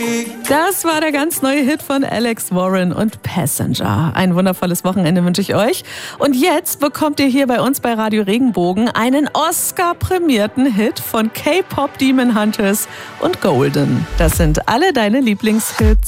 Das war der ganz neue Hit von Alex Warren und Passenger. Ein wundervolles Wochenende wünsche ich euch. Und jetzt bekommt ihr hier bei uns bei Radio Regenbogen einen Oscar-prämierten Hit von K-Pop Demon Hunters und Golden. Das sind alle deine Lieblingshits.